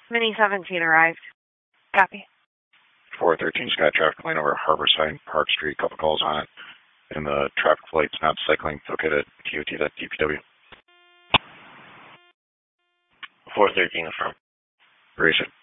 Mini 17 arrived. Copy. 413's got a traffic lane over Harborside, Park Street, couple calls on it. And the traffic light's not cycling. Located at TOT.DPW. 413 affirm. Raise it.